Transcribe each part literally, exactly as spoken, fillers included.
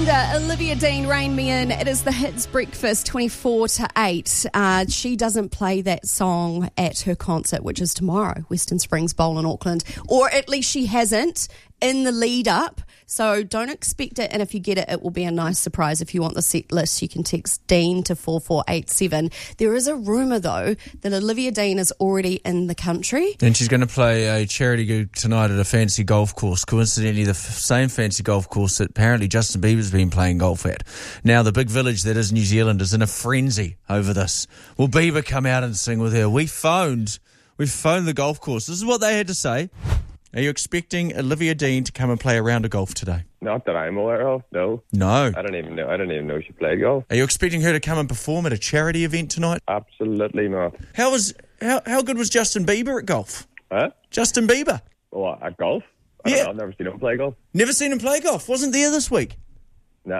Wonder, Olivia Dean, Rain Me In. It is the Hits Breakfast, twenty-four to eight. Uh, she doesn't play that song at her concert, which is tomorrow, Western Springs Bowl in Auckland. Or at least she hasn't in the lead up. So don't expect it. And if you get it, it will be a nice surprise. If you want the set list, you can text Dean to four four eight seven. There is a rumour, though, that Olivia Dean is already in the country. And she's going to play a charity gig tonight at a fancy golf course. Coincidentally, the f- same fancy golf course that apparently Justin Bieber's been playing golf at. Now, the big village that is New Zealand is in a frenzy over this. Will Bieber come out and sing with her? We phoned. We phoned the golf course. This is what they had to say. Are you expecting Olivia Dean to come and play a round of golf today? Not that I'm aware of, no. No. I don't even know. I don't even know she played golf. Are you expecting her to come and perform at a charity event tonight? Absolutely not. How was how how good was Justin Bieber at golf? Huh? Justin Bieber. What, at golf? I Yeah. don't know, I've never seen him play golf. Never seen him play golf. Wasn't there this week. Nah.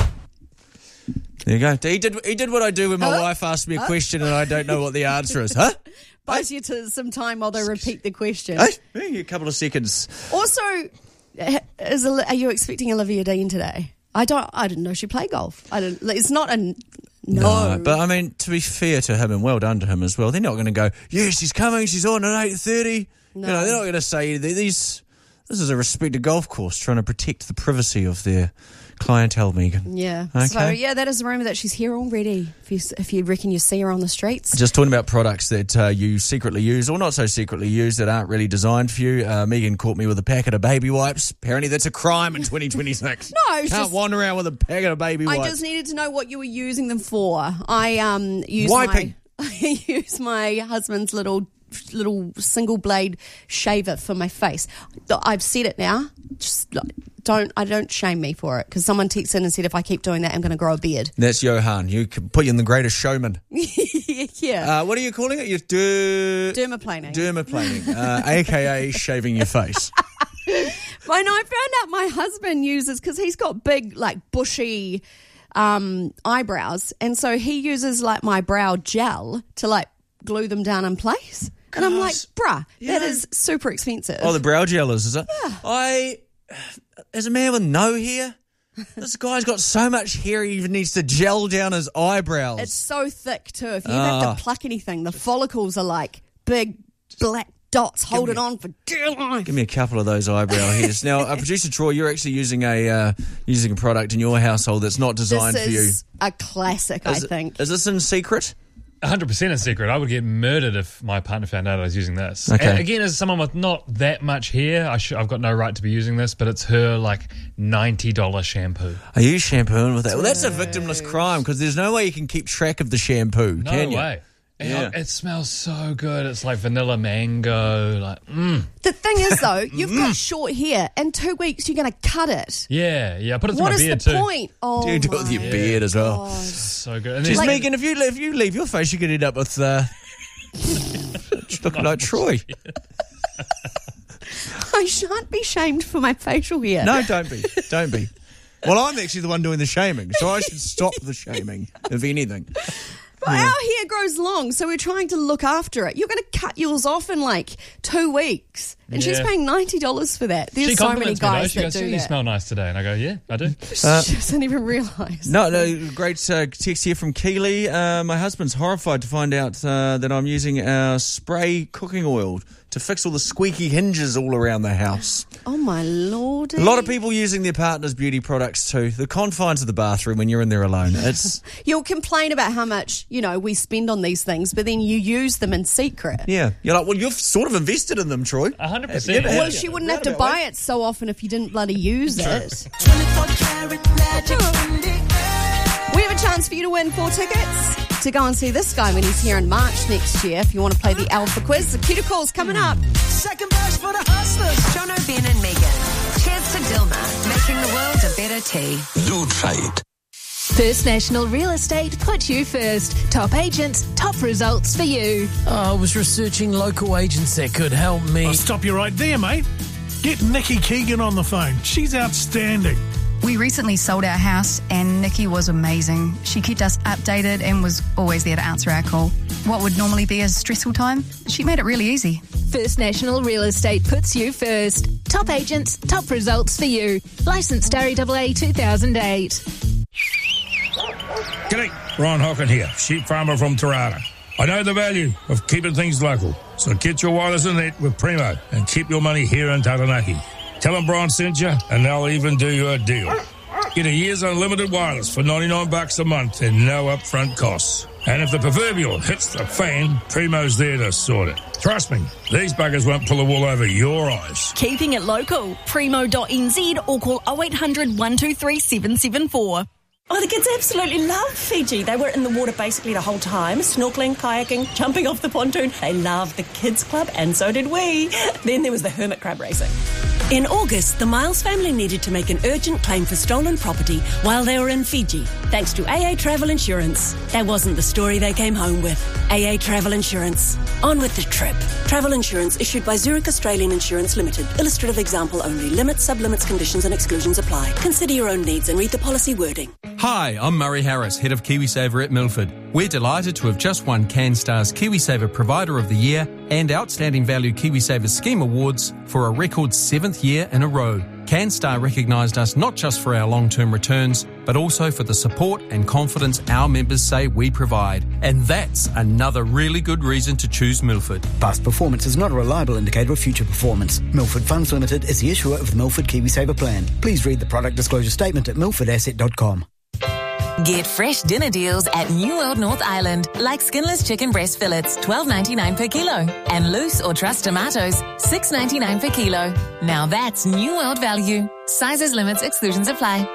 There you go. He did he did what I do when my Huh? wife asks me a Huh? question and I don't know what the answer is. Huh? Buys you to some time while they repeat the question. Hey, hey, a couple of seconds. Also, is, are you expecting Olivia Dean today? I don't. I didn't know she played golf. I didn't. It's not a no. No, but I mean, to be fair to him and well done to him as well, they're not going to go, yeah, she's coming, she's on at eight thirty. No. You know, they're not going to say these. This is a respected golf course trying to protect the privacy of their clientele, Megan. Yeah. Okay. So, yeah, that is the rumour that she's here already. If you, if you reckon you see her on the streets. Just talking about products that uh, you secretly use or not so secretly use that aren't really designed for you. Uh, Megan caught me with a packet of baby wipes. Apparently that's a crime in twenty twenty-six. No, it's Can't just- wander around with a packet of baby wipes. I just needed to know what you were using them for. I um use Wiping. my I use my husband's little little single blade shaver for my face. I've said it now. Just don't I don't shame me for it because someone texted in and said if I keep doing that I'm going to grow a beard. That's Johan. You can put you in the Greatest Showman. Yeah. Uh, what are you calling it? You're der- Dermaplaning. dermaplaning, uh, a k a shaving your face. I know. I found out my husband uses because he's got big, like bushy um, eyebrows, and so he uses like my brow gel to like glue them down in place. And I'm like, bruh, Yeah. that is super expensive. Oh, the brow gel is, is it? Yeah. I, as a man with no hair, this guy's got so much hair he even needs to gel down his eyebrows. It's so thick too. If you ever Ah. have to pluck anything, the follicles are like big black dots holding on for dear life. Give me a couple of those eyebrow hairs. Now, uh, producer Troy, you're actually using a uh, using a product in your household that's not designed This for you. is a classic, I Is it- think. Is this in secret? one hundred percent a secret. I would get murdered if my partner found out I was using this. Okay. And again, as someone with not that much hair, I sh- I've got no right to be using this, but it's her, like, ninety dollars shampoo. Are you shampooing with that? Well, that's a victimless crime because there's no way you can keep track of the shampoo, No can you? way. And Yeah. It smells so good. It's like vanilla mango. Like, mm. The thing is, though, you've got short hair. In two weeks, you're going to cut it. Yeah, yeah. I put it through What my is beard the too. point? Oh, Do you do it with your my beard as well? God. So good. And Just then- Megan, if you if you leave your face, you could end up with uh, just looking like Troy. I shan't be shamed for my facial hair. No, don't be, don't be. Well, I'm actually the one doing the shaming, so I should stop the shaming, if anything. But our hair grows long, so we're trying to look after it. You're going to cut yours off in like two weeks. And she's Yeah. paying ninety dollars for that. There's she so many compliments me, though. guys She that goes, do "You that. smell nice today." And I go, yeah, I do. She doesn't even realise. No, no, great uh, text here from Keely. Uh, my husband's horrified to find out uh, that I'm using our spray cooking oil to fix all the squeaky hinges all around the house. Oh, my Lord. A lot of people using their partner's beauty products too. The confines of the bathroom when you're in there alone. It's You'll complain about how much, you know, we spend on these things, but then you use them in secret. yeah. You're like, well, you've sort of invested in them, Troy. one hundred Have you percent. ever had Well, it? she wouldn't have to Roundabout buy way. it so often if you didn't bloody use it. We have a chance for you to win four tickets to go and see this guy when he's here in March next year. If you want to play the Alpha Quiz, the Cuticle's coming up. Second verse for the hustlers. John O'Brien and Megan. Cheers to Dilma, making the world a better tea. Do try it. First National Real Estate put you first. Top agents, top results for you. I was researching local agents that could help me. I'll stop you right there, mate. Get Nikki Keegan on the phone. She's outstanding. We recently sold our house and Nikki was amazing. She kept us updated and was always there to answer our call. What would normally be a stressful time, she made it really easy. First National Real Estate puts you first. Top agents, top results for you. Licensed R A A A two thousand eight. G'day, Ron Hocken here, sheep farmer from Tarara. I know the value of keeping things local, so get your wireless and net with Primo and keep your money here in Taranaki. Tell them Brian sent you, and they'll even do you a deal. Get a year's unlimited wireless for ninety-nine bucks a month and no upfront costs. And if the proverbial hits the fan, Primo's there to sort it. Trust me, these buggers won't pull the wool over your eyes. Keeping it local. Primo dot N Z or call oh eight hundred, one two three, seven seven four. Oh, the kids absolutely love Fiji. They were in the water basically the whole time, snorkeling, kayaking, jumping off the pontoon. They loved the kids club, and so did we. Then there was the hermit crab racing. In August, the Miles family needed to make an urgent claim for stolen property while they were in Fiji, thanks to A A Travel Insurance. That wasn't the story they came home with. A A Travel Insurance. On with the trip. Travel insurance issued by Zurich Australian Insurance Limited. Illustrative example only. Limits, sublimits, conditions and exclusions apply. Consider your own needs and read the policy wording. Hi, I'm Murray Harris, Head of KiwiSaver at Milford. We're delighted to have just won CanStar's KiwiSaver Provider of the Year and Outstanding Value KiwiSaver Scheme Awards for a record seventh year in a row. CanStar recognised us not just for our long-term returns, but also for the support and confidence our members say we provide. And that's another really good reason to choose Milford. Past performance is not a reliable indicator of future performance. Milford Funds Limited is the issuer of the Milford KiwiSaver plan. Please read the product disclosure statement at milford asset dot com. Get fresh dinner deals at New World North Island, like skinless chicken breast fillets, twelve ninety-nine per kilo, and loose or truss tomatoes, six ninety-nine per kilo. Now that's New World value. Sizes, limits, exclusions apply.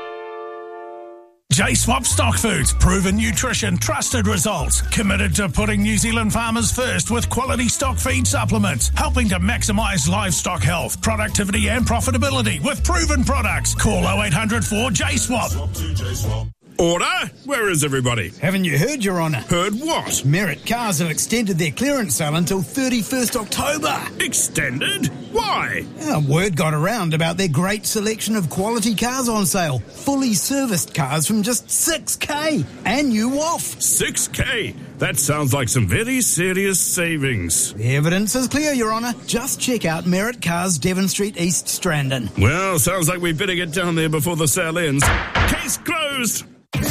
J-Swap Stock Foods, proven nutrition, trusted results. Committed to putting New Zealand farmers first with quality stock feed supplements, helping to maximise livestock health, productivity and profitability with proven products. Call oh eight hundred four J swap. Order? Where is everybody? Haven't you heard, Your Honour? Heard what? Merit Cars have extended their clearance sale until thirty-first October. Extended? Why? Uh, word got around about their great selection of quality cars on sale. Fully serviced cars from just six K and new off. six K? That sounds like some very serious savings. The evidence is clear, Your Honour. Just check out Merit Cars, Devon Street, East Strandon. Well, sounds like we better get down there before the sale ends. Case closed.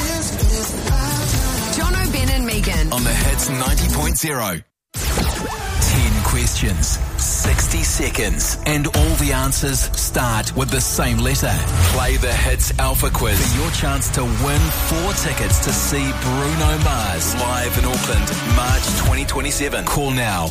John O'Ben and Megan. On the Hits ninety point oh. ten questions, sixty seconds, and all the answers start with the same letter. Play the Hits Alpha Quiz for your chance to win four tickets to see Bruno Mars live in Auckland, March twenty twenty-seven. Call now